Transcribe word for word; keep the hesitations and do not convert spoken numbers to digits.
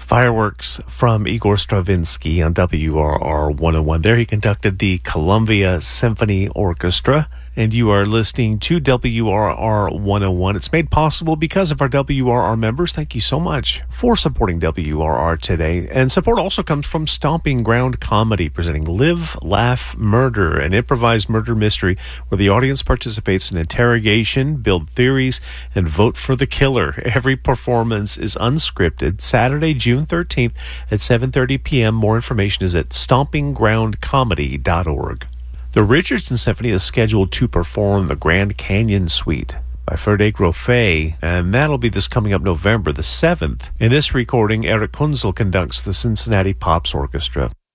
Fireworks from Igor Stravinsky on W R R one oh one. There he conducted the Columbia Symphony Orchestra. And you are listening to W R R one oh one. It's made possible because of our W R R members. Thank you so much for supporting W R R today. And support also comes from Stomping Ground Comedy, presenting Live, Laugh, Murder, an improvised murder mystery where the audience participates in interrogation, build theories, and vote for the killer. Every performance is unscripted. Saturday, June thirteenth at seven thirty p.m. More information is at stomping ground comedy dot org. The Richardson Symphony is scheduled to perform the Grand Canyon Suite by Frédéric Roffet, and that'll be this coming up November the seventh. In this recording, Eric Kunzel conducts the Cincinnati Pops Orchestra.